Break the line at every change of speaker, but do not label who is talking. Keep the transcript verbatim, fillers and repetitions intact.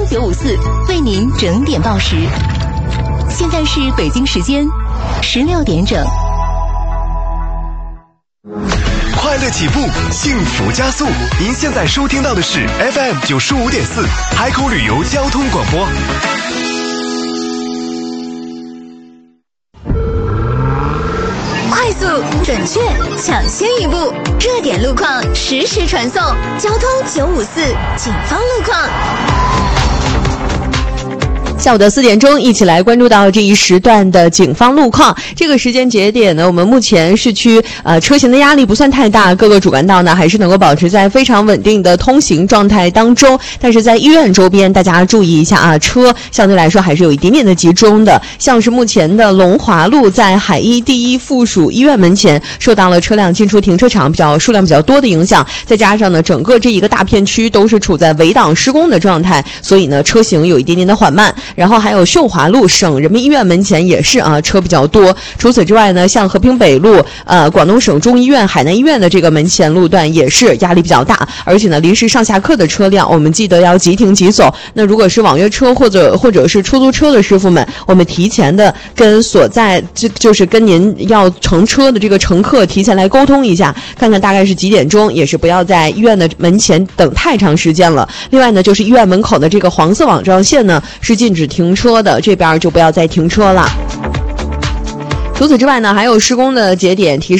九五四为您整点报时。现在是北京时间十六点整。
快乐起步，幸福加速。您现在收听到的是 F M 九十五点四海口旅游交通广播。
快速、准确、抢先一步，热点路况实时传送。交通九五四警方路况。
下午的四点钟，一起来关注到这一时段的警方路况。这个时间节点呢，我们目前市区呃车型的压力不算太大，各个主干道呢还是能够保持在非常稳定的通行状态当中。但是在医院周边，大家注意一下啊，车相对来说还是有一点点的集中的。像是目前的龙华路在海医第一附属医院门前，受到了车辆进出停车场比较数量比较多的影响，再加上呢，整个这一个大片区都是处在围挡施工的状态，所以呢，车行有一点点的缓慢。然后还有秀华路省人民医院门前也是啊，车比较多。除此之外呢，像和平北路、呃广东省中医院、海南医院的这个门前路段也是压力比较大，而且呢，临时上下客的车辆，我们记得要急停急走。那如果是网约车或者或者是出租车的师傅们，我们提前的跟所在就就是跟您要乘车的这个乘客提前来沟通一下，看看大概是几点钟，也是不要在医院的门前等太长时间了。另外呢，就是医院门口的这个黄色网状线呢是禁止停车的，这边就不要再停车了。除此之外呢，还有施工的节点提